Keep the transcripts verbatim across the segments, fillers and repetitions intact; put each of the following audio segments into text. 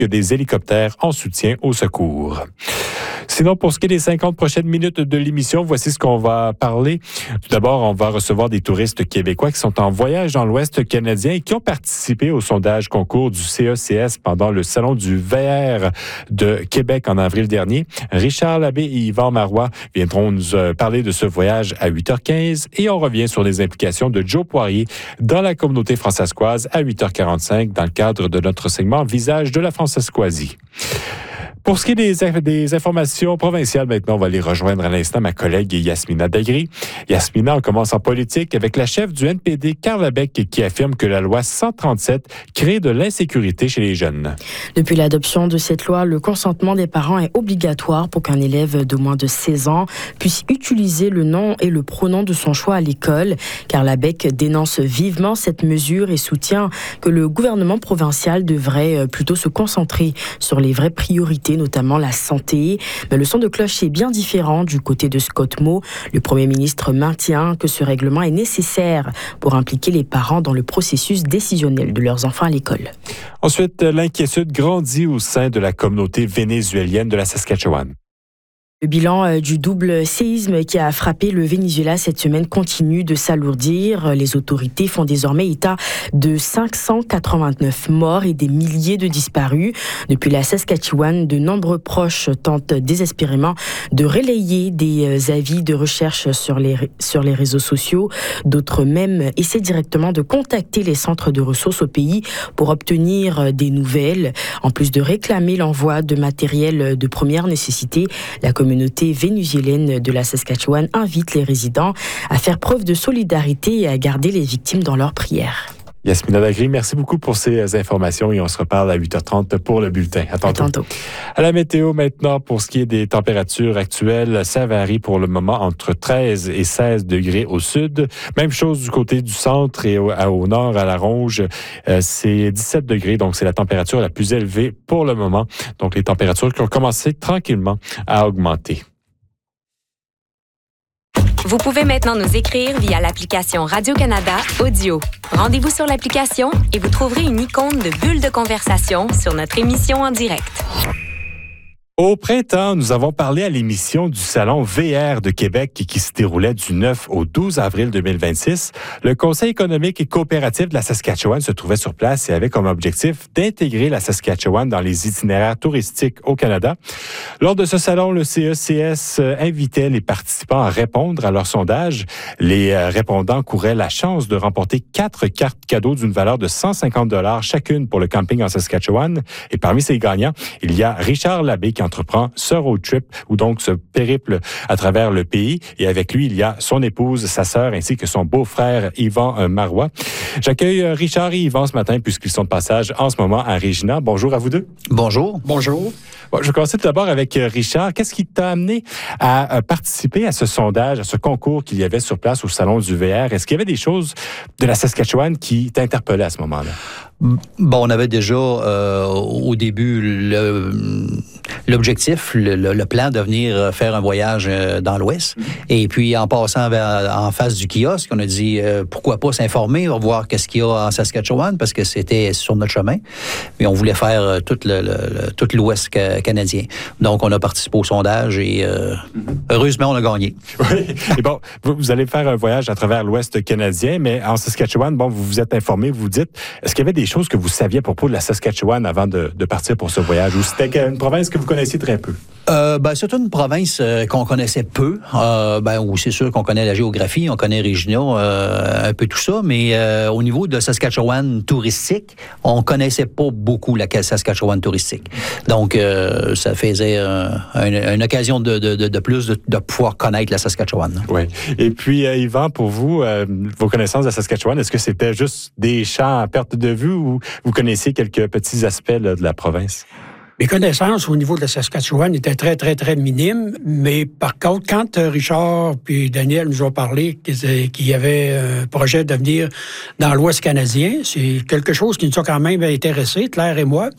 que des hélicoptères en soutien au secours. Sinon, pour ce qui est des cinquante prochaines minutes de l'émission, voici ce qu'on va parler. Tout d'abord, on va recevoir des touristes québécois qui sont en voyage dans l'Ouest canadien et qui ont participé au sondage concours du C A C S pendant le Salon du V R de Québec en avril dernier. Richard Labbé et Yvan Marois viendront nous parler de ce voyage à huit heures quinze et on revient sur les implications de Joe Poirier dans la communauté francescoise à huit heures quarante-cinq dans le cadre de notre segment Visage de la Francescoisie. Pour ce qui est des, des informations provinciales, maintenant, on va les rejoindre à l'instant ma collègue Yasmina Dagri. Yasmina, on commence en politique avec la chef du N P D, Carla Beck, qui affirme que la loi cent trente-sept crée de l'insécurité chez les jeunes. Depuis l'adoption de cette loi, le consentement des parents est obligatoire pour qu'un élève de moins de seize ans puisse utiliser le nom et le pronom de son choix à l'école. Carla Beck dénonce vivement cette mesure et soutient que le gouvernement provincial devrait plutôt se concentrer sur les vraies priorités, notamment la santé. Mais le son de cloche est bien différent du côté de Scott Moe. Le premier ministre maintient que ce règlement est nécessaire pour impliquer les parents dans le processus décisionnel de leurs enfants à l'école. Ensuite, l'inquiétude grandit au sein de la communauté vénézuélienne de la Saskatchewan. Le bilan du double séisme qui a frappé le Venezuela cette semaine continue de s'alourdir. Les autorités font désormais état de cinq cent quatre-vingt-neuf morts et des milliers de disparus. Depuis la Saskatchewan, de nombreux proches tentent désespérément de relayer des avis de recherche sur les, sur les réseaux sociaux. D'autres même essaient directement de contacter les centres de ressources au pays pour obtenir des nouvelles. En plus de réclamer l'envoi de matériel de première nécessité, la communauté La communauté vénézuélienne de la Saskatchewan invite les résidents à faire preuve de solidarité et à garder les victimes dans leurs prières. Yasmina Dagri, merci beaucoup pour ces informations et on se reparle à huit heures trente pour le bulletin. À tantôt. À tantôt. À la météo maintenant, pour ce qui est des températures actuelles, ça varie pour le moment entre treize et seize degrés au sud. Même chose du côté du centre et au, au nord, à la Ronge, euh, c'est dix-sept degrés, donc c'est la température la plus élevée pour le moment. Donc les températures qui ont commencé tranquillement à augmenter. Vous pouvez maintenant nous écrire via l'application Radio-Canada Audio. Rendez-vous sur l'application et vous trouverez une icône de bulle de conversation sur notre émission en direct. Au printemps, nous avons parlé à l'émission du Salon V R de Québec qui se déroulait du neuf au douze avril deux mille vingt-six. Le Conseil économique et coopératif de la Saskatchewan se trouvait sur place et avait comme objectif d'intégrer la Saskatchewan dans les itinéraires touristiques au Canada. Lors de ce salon, le C A C S invitait les participants à répondre à leur sondage. Les répondants couraient la chance de remporter quatre cartes cadeaux d'une valeur de cent cinquante dollars chacune pour le camping en Saskatchewan. Et parmi ces gagnants, il y a Richard Labbé qui entreprend ce road trip ou donc ce périple à travers le pays. Et avec lui, il y a son épouse, sa sœur ainsi que son beau-frère Yvan Marois. J'accueille Richard et Yvan ce matin puisqu'ils sont de passage en ce moment à Regina. Bonjour à vous deux. Bonjour. Bonjour. Bon, je vais commencer tout d'abord avec Richard. Qu'est-ce qui t'a amené à participer à ce sondage, à ce concours qu'il y avait sur place au Salon du V R? Est-ce qu'il y avait des choses de la Saskatchewan qui t'interpellaient à ce moment-là? Bon, on avait déjà euh, au début le, l'objectif, le, le plan de venir faire un voyage dans l'Ouest. Mm-hmm. Et puis, en passant vers, en face du kiosque, on a dit euh, pourquoi pas s'informer, voir qu'est-ce qu'il y a en Saskatchewan, parce que c'était sur notre chemin. Mais on voulait faire tout, le, le, tout l'Ouest canadien. Donc, on a participé au sondage et euh, mm-hmm. heureusement, on a gagné. Oui. Et bon, vous, vous allez faire un voyage à travers l'Ouest canadien, mais en Saskatchewan, bon, vous vous êtes informé, vous vous dites, est-ce qu'il y avait des choses que vous saviez à propos de la Saskatchewan avant de, de partir pour ce voyage, ou c'était une province que vous connaissiez très peu? Euh, ben, c'est une province euh, qu'on connaissait peu. Euh, ben, où c'est sûr qu'on connaît la géographie, on connaît Regina, euh, un peu tout ça, mais euh, au niveau de Saskatchewan touristique, on connaissait pas beaucoup la Saskatchewan touristique. Donc, euh, ça faisait euh, une, une occasion de, de, de, de plus de, de pouvoir connaître la Saskatchewan. Oui. Et puis, euh, Yvan, pour vous, euh, vos connaissances de la Saskatchewan, est-ce que c'était juste des champs à perte de vue ou vous connaissiez quelques petits aspects là, de la province? Mes connaissances au niveau de la Saskatchewan étaient très, très, très minimes, mais par contre, quand Richard puis Daniel nous ont parlé qu'il y avait un projet de venir dans l'Ouest canadien, c'est quelque chose qui nous a quand même intéressés, Claire et moi.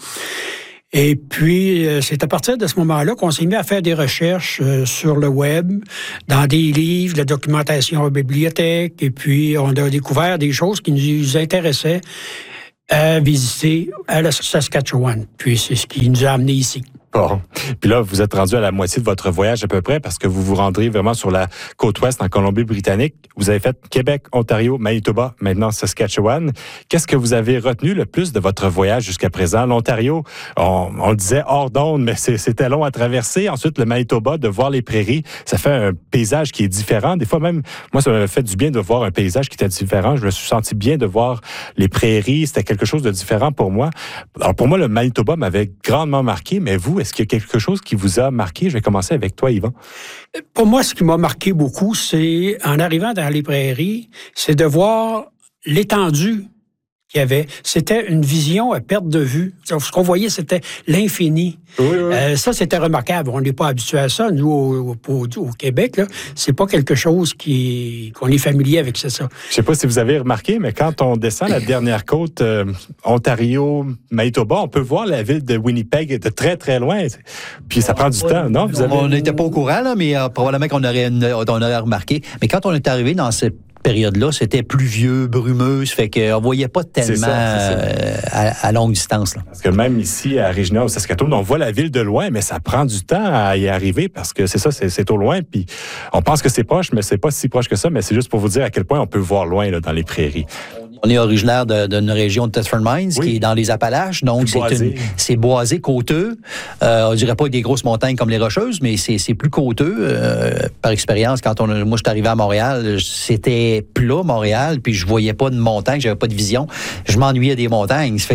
Et puis, c'est à partir de ce moment-là qu'on s'est mis à faire des recherches sur le web, dans des livres, de la documentation en bibliothèque, et puis on a découvert des choses qui nous intéressaient. à visiter à la Saskatchewan. Puis c'est ce qui nous a amenés ici. Bon. Puis là, vous êtes rendu à la moitié de votre voyage à peu près parce que vous vous rendrez vraiment sur la côte ouest en Colombie-Britannique. Vous avez fait Québec, Ontario, Manitoba, maintenant Saskatchewan. Qu'est-ce que vous avez retenu le plus de votre voyage jusqu'à présent? L'Ontario, on, on le disait hors d'onde, mais c'est, c'était long à traverser. Ensuite, le Manitoba, de voir les prairies, ça fait un paysage qui est différent. Des fois même, moi, ça m'a fait du bien de voir un paysage qui était différent. Je me suis senti bien de voir les prairies. C'était quelque chose de différent pour moi. Alors pour moi, le Manitoba m'avait grandement marqué, mais vous, est-ce qu'il y a quelque chose qui vous a marqué? Je vais commencer avec toi, Yvan. Pour moi, ce qui m'a marqué beaucoup, c'est, en arrivant dans les prairies, c'est de voir l'étendue qu'il y avait. C'était une vision à perte de vue. Ce qu'on voyait, c'était l'infini. Oui, oui. Euh, ça, c'était remarquable. On n'est pas habitué à ça. Nous, au, au, au Québec, là, c'est pas quelque chose qui, qu'on est familier avec, c'est ça. Je sais pas si vous avez remarqué, mais quand on descend la dernière côte, euh, Ontario, Manitoba, on peut voir la ville de Winnipeg de très, très loin. Puis ça prend du ouais, temps, non? Vous avez... On n'était pas au courant, là, mais euh, probablement qu'on aurait, on aurait remarqué. Mais quand on est arrivé dans cette période-là, c'était pluvieux, brumeux, ça fait qu'on ne voyait pas tellement c'est ça, c'est ça. Euh, à, à longue distance. Là. Parce que même ici, à Regina, au Saskatoon, on voit la ville de loin, mais ça prend du temps à y arriver parce que c'est ça, c'est, c'est au loin. Puis on pense que c'est proche, mais c'est pas si proche que ça. Mais c'est juste pour vous dire à quel point on peut voir loin là, dans les prairies. On est originaire de, d'une région de Thetford Mines, oui. qui est dans les Appalaches, donc c'est, boisé. Une, c'est boisé, côteux. Euh, on dirait pas des grosses montagnes comme les Rocheuses, mais c'est, c'est plus côteux. Euh, par expérience, quand on, moi je suis arrivé à Montréal, c'était plat Montréal, puis je voyais pas de montagne, j'avais pas de vision. Je m'ennuyais des montagnes. Ça fait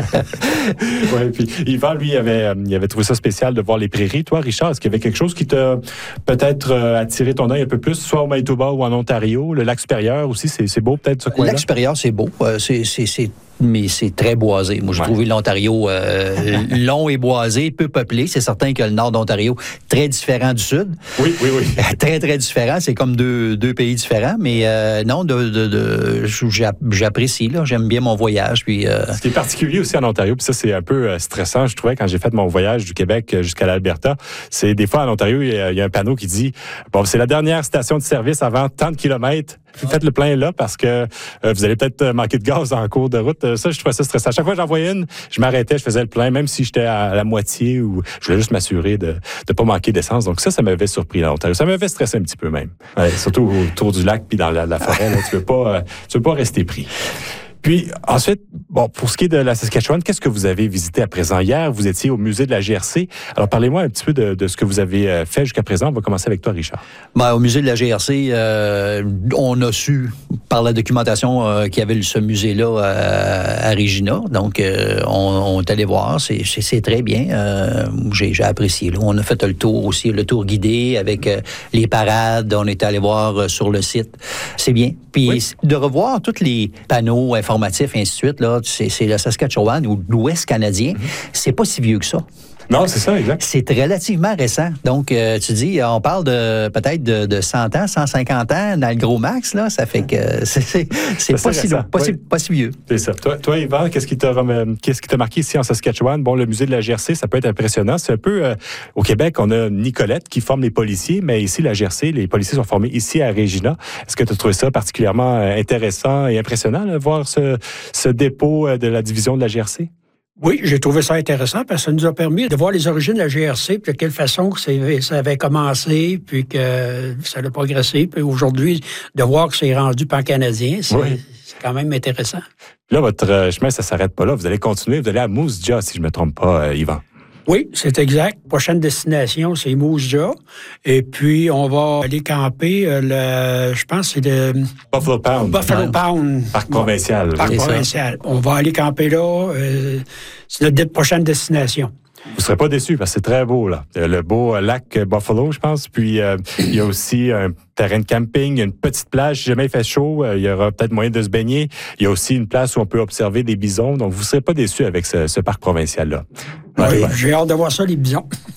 que... ouais, puis Yvan, lui, il avait, il avait trouvé ça spécial de voir les prairies. Toi, Richard, est-ce qu'il y avait quelque chose qui t'a peut-être attiré ton œil un peu plus, soit au Manitoba ou en Ontario? Le lac supérieur aussi, c'est, c'est beau peut-être ce coin-là? Le lac supérieur, c'est beau. Euh, c'est, c'est, c'est, mais c'est très boisé. Moi, j'ai ouais. trouvé l'Ontario euh, long et boisé, peu peuplé. C'est certain que le nord d'Ontario, très différent du sud. Oui, oui, oui. très, très différent. C'est comme deux, deux pays différents. Mais euh, non, de, de, de, j'apprécie. Là. J'aime bien mon voyage. Puis, euh... Ce qui est particulier aussi en Ontario, puis ça, c'est un peu stressant, je trouvais, quand j'ai fait mon voyage du Québec jusqu'à l'Alberta, c'est des fois en Ontario, il y a, il y a un panneau qui dit « Bon, c'est la dernière station de service avant tant de kilomètres. Faites le plein là parce que euh, vous allez peut-être manquer de gaz en cours de route. » Ça, je trouvais ça stressant. À chaque fois que j'en voyais une, je m'arrêtais, je faisais le plein, même si j'étais à la moitié ou je voulais juste m'assurer de ne pas manquer d'essence. Donc ça, ça m'avait surpris en Ontario. Ça m'avait stressé un petit peu même. Ouais, surtout autour du lac puis dans la, la forêt, là, tu ne veux pas, euh, tu veux pas rester pris. Puis ensuite, bon, pour ce qui est de la Saskatchewan, qu'est-ce que vous avez visité à présent? Hier, vous étiez au musée de la G R C. Alors, parlez-moi un petit peu de, de ce que vous avez fait jusqu'à présent. On va commencer avec toi, Richard. Ben, au musée de la G R C, euh, on a su, par la documentation, euh, qu'il y avait ce musée-là à, à Regina. Donc, euh, on, on est allé voir. C'est, c'est, c'est très bien. Euh, j'ai, j'ai apprécié. Là. On a fait le tour aussi, le tour guidé avec euh, les parades. On est allé voir euh, sur le site. C'est bien. Puis, oui. de revoir tous les panneaux informatifs, et ainsi de suite, là, c'est, c'est le Saskatchewan ou l'Ouest canadien. Mm-hmm. C'est pas si vieux que ça. Non, c'est ça, exact. C'est relativement récent. Donc, euh, tu dis, on parle de peut-être de, de cent ans, cent cinquante ans dans le gros max, là. Ça fait que c'est, c'est, c'est, c'est pas, si, pas, oui. si, pas si vieux. C'est ça. Toi, toi Yvan, qu'est-ce qui t'a, qu'est-ce qui t'a marqué ici en Saskatchewan? Bon, le musée de la G R C, ça peut être impressionnant. C'est un peu, euh, au Québec, on a Nicolette qui forme les policiers, mais ici, la G R C, les policiers sont formés ici à Regina. Est-ce que tu as trouvé ça particulièrement intéressant et impressionnant, là, voir ce, ce dépôt de la division de la G R C? Oui, j'ai trouvé ça intéressant parce que ça nous a permis de voir les origines de la G R C, puis de quelle façon que ça avait commencé, puis que ça a progressé, puis aujourd'hui, de voir que c'est rendu pan-canadien, c'est, oui. c'est quand même intéressant. Là, votre chemin, ça ne s'arrête pas là. Vous allez continuer, vous allez à Moose Jaw, si je ne me trompe pas, euh, Yvan. Oui, c'est exact. Prochaine destination, c'est Moose Jaw. Et puis, on va aller camper, euh, le, je pense que c'est le... Buffalo Pound. Buffalo ouais. Pound. Parc provincial. Parc provincial. On va aller camper là. Euh, c'est notre prochaine destination. Vous ne serez pas déçus parce que c'est très beau, là. Le beau lac Buffalo, je pense. Puis, euh, il y a aussi un terrain de camping, il y a une petite plage. Si jamais il fait chaud, euh, il y aura peut-être moyen de se baigner. Il y a aussi une place où on peut observer des bisons. Donc, vous ne serez pas déçus avec ce, ce parc provincial-là. Oui, ouais. J'ai hâte de voir ça, les bisons.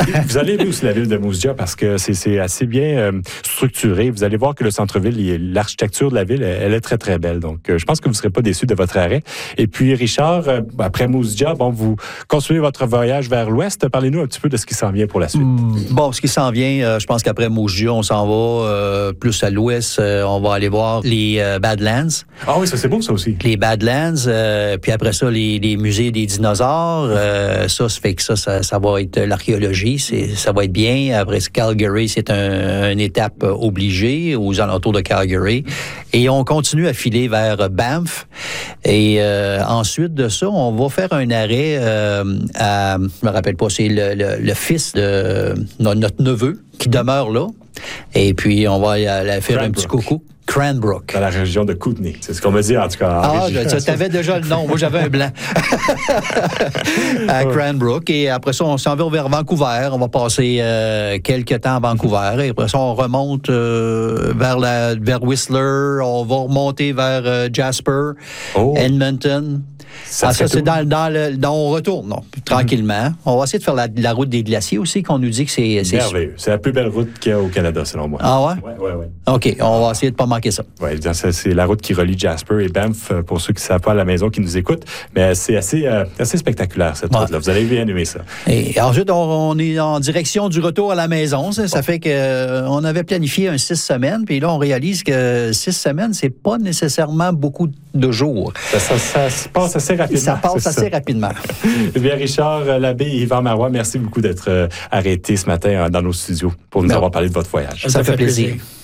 Vous allez aimer aussi la ville de Moose Jaw parce que c'est, c'est assez bien euh, structuré. Vous allez voir que le centre-ville, l'architecture de la ville, elle est très, très belle. Donc, euh, je pense que vous ne serez pas déçus de votre arrêt. Et puis, Richard, euh, après Moose Jaw, bon, vous continuez votre voyage vers l'ouest. Parlez-nous un petit peu de ce qui s'en vient pour la suite. Bon, ce qui s'en vient, euh, je pense qu'après Moose Jaw, on s'en va euh, plus à l'ouest. Euh, on va aller voir les euh, Badlands. Ah oui, ça c'est beau, ça aussi. Les Badlands, euh, puis après ça, les, les musées des dinosaures. Euh, ça, ça fait que ça, ça, ça va être l'archéologie. C'est, ça va être bien. Après, Calgary, c'est un, une étape obligée aux alentours de Calgary. Et on continue à filer vers Banff. Et euh, ensuite de ça, on va faire un arrêt euh, à, je me rappelle pas, c'est le, le, le fils de notre neveu qui demeure là. Et puis, on va aller faire Cranbrook. Un petit coucou. Cranbrook. Dans la région de Kootenay. C'est ce qu'on me dit, en tout cas. En ah, région. tu avais déjà le nom. Moi, j'avais un blanc. À Cranbrook. Et après ça, on s'en va vers Vancouver. On va passer euh, quelques temps à Vancouver. Et après ça, on remonte euh, vers, la, vers Whistler. On va remonter vers euh, Jasper, oh. Edmonton. Ça, ah, ça c'est dans, dans le... Dans, on retourne, non, tranquillement. Mm-hmm. On va essayer de faire la, la route des glaciers aussi, qu'on nous dit que c'est... C'est merveilleux. C'est la plus belle route qu'il y a au Canada, selon moi. Ah ouais? Oui, oui, oui. OK, on va essayer de ne pas manquer ça. Oui, c'est la route qui relie Jasper et Banff, pour ceux qui ne savent pas à la maison, qui nous écoutent. Mais c'est assez, euh, assez spectaculaire, cette ouais. route-là. Vous allez bien aimer ça. Et ensuite, on, on est en direction du retour à la maison. Ça, ça oh. fait qu'on euh, avait planifié un six semaines, puis là, on réalise que six semaines, c'est pas nécessairement beaucoup de jours. Ça, ça, ça se passe assez rapidement. Ça passe assez ça. rapidement. Eh bien, Richard Labbé et Yvan Marois, merci beaucoup d'être euh, arrêtés ce matin euh, dans nos studios pour nous ben, avoir parlé de votre voyage. Ça, ça fait plaisir. plaisir.